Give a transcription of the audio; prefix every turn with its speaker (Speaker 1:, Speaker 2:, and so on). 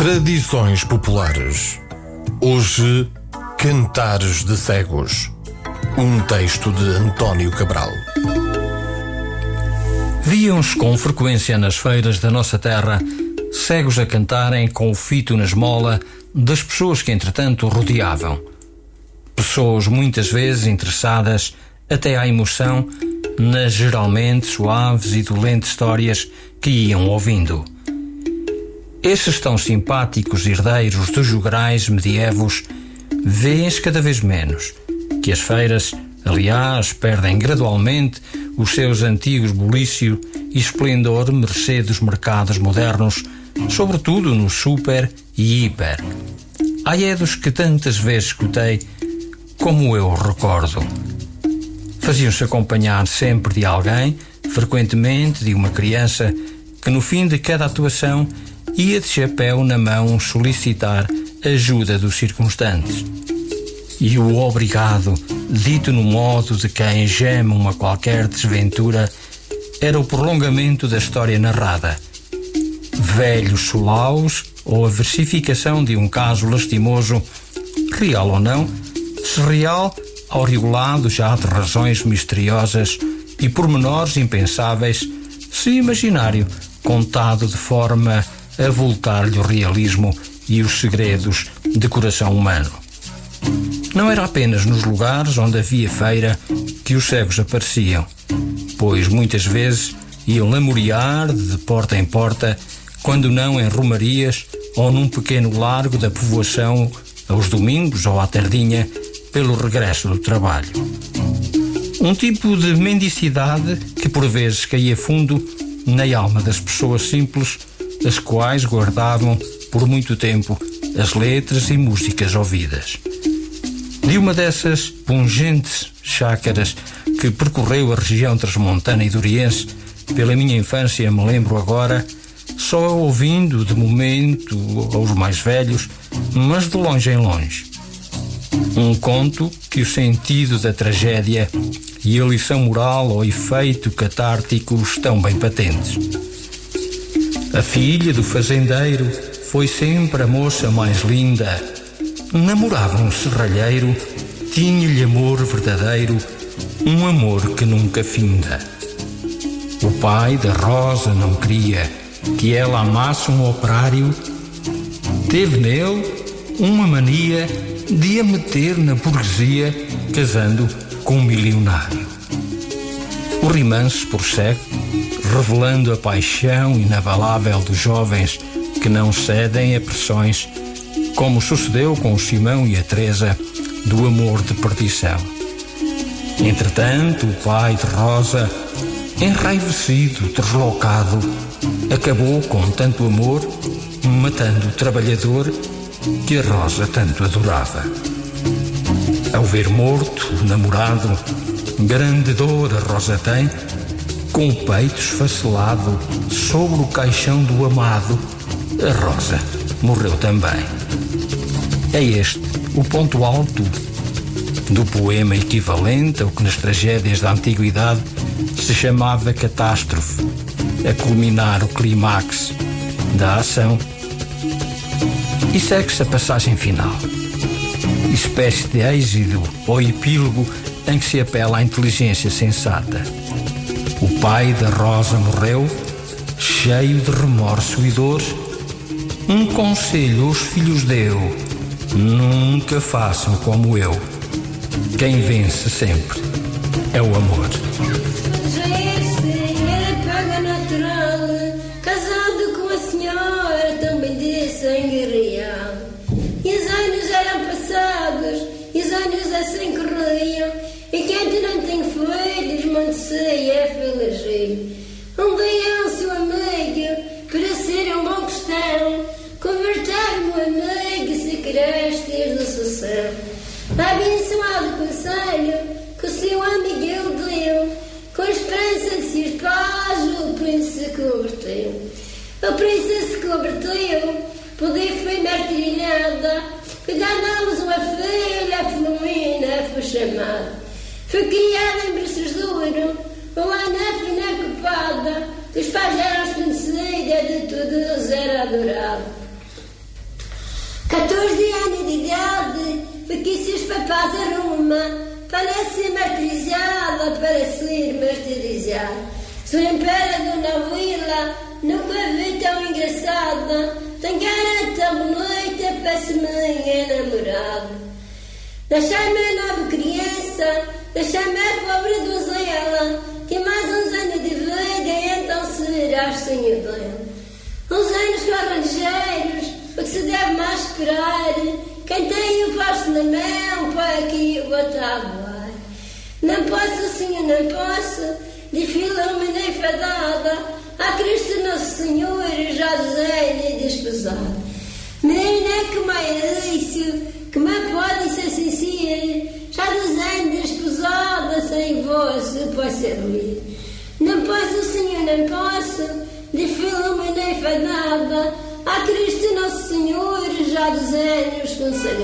Speaker 1: Tradições populares. Hoje, Cantares de Cegos. Um texto de António Cabral.
Speaker 2: Viam-se com frequência nas feiras da nossa terra cegos a cantarem com o fito na esmola das pessoas que entretanto o rodeavam. Pessoas muitas vezes interessadas até à emoção nas geralmente suaves e dolentes histórias que iam ouvindo. Esses tão simpáticos herdeiros dos jograis medievos vêem-se cada vez menos, que as feiras, aliás, perdem gradualmente os seus antigos bulício e esplendor mercê dos mercados modernos, sobretudo no super e hiper. Ai é dos que tantas vezes escutei, como eu recordo. Faziam-se acompanhar sempre de alguém, frequentemente de uma criança, que no fim de cada atuação ia de chapéu na mão solicitar ajuda dos circunstantes. E o obrigado, dito no modo de quem geme uma qualquer desventura, era o prolongamento da história narrada. Velhos solaus ou a versificação de um caso lastimoso, real ou não, se real, aureolado já de razões misteriosas e pormenores impensáveis, se imaginário, contado de forma a voltar-lhe o realismo e os segredos de coração humano. Não era apenas nos lugares onde havia feira que os cegos apareciam, pois muitas vezes iam lamorear de porta em porta, quando não em romarias ou num pequeno largo da povoação, aos domingos ou à tardinha, pelo regresso do trabalho. Um tipo de mendicidade que por vezes caía fundo na alma das pessoas simples, as quais guardavam por muito tempo as letras e músicas ouvidas. De uma dessas pungentes chácaras que percorreu a região transmontana e doriense, pela minha infância me lembro agora, só ouvindo de momento aos mais velhos, mas de longe em longe. Um conto que o sentido da tragédia e a lição moral ou efeito catártico estão bem patentes. A filha do fazendeiro foi sempre a moça mais linda. Namorava um serralheiro, tinha-lhe amor verdadeiro, um amor que nunca finda. O pai da Rosa não queria que ela amasse um operário, teve nele uma mania de a meter na burguesia, casando com um milionário. O rimance prossegue, revelando a paixão inabalável dos jovens que não cedem a pressões, como sucedeu com o Simão e a Teresa do amor de perdição. Entretanto, o pai de Rosa, enraivecido, deslocado, acabou com tanto amor, matando o trabalhador que a Rosa tanto adorava. Ao ver morto o namorado, grande dor a Rosa tem, com o peito esfacelado sobre o caixão do amado, a Rosa morreu também. É este o ponto alto do poema equivalente ao que nas tragédias da antiguidade se chamava catástrofe, a culminar o clímax da ação. E segue-se a passagem final, espécie de êxodo ou epílogo em que se apela à inteligência sensata. O pai da Rosa morreu, cheio de remorso e dor. Um conselho aos filhos deu: nunca façam como eu. Quem vence sempre é o amor.
Speaker 3: Já este era paga natural, casado com a senhora também de sangue real. E os anos eram passados, e os anos assim corriam, e quem não tem filhos, monte-se é feliz. Um dia o seu amigo, para ser um bom cristão, converter-me o amigo se querestes do sucessão. Abençoado conselho que o seu amigo ele deu, com a esperança de ser paz, o príncipe se converteu. O príncipe se converteu, poder foi martirilhada, que ganhamos uma filha, a Filomena foi chamada. Foi criada em braços duros, uma nave inacupada, dos pais eram conhecida, de todos era adorado. que se os papás arruma para ser martirizada, para ser martirizada. Sou em pé na vila, nunca vi tão engraçada. Tem cara tão bonita, parece minha namorada. Deixai-me a nova criança, deixai-me a pobre donzela. Tem mais uns anos de vida, então será o sonho dela. Uns anos correm ligeiros, o que se deve mais esperar. Quem tem o passo na mão, põe aqui o outro a voar. Não posso, Senhor, não posso, de filme nem fadada. A Cristo Nosso Senhor, já José lhe desposado. Menina que me isso, que me pode ser sincera, já José desposada, sem vosso posso servir. Não posso, Senhor, não posso, de filme nem fadada. A Cristo Nosso Senhor, já José nos consagrado.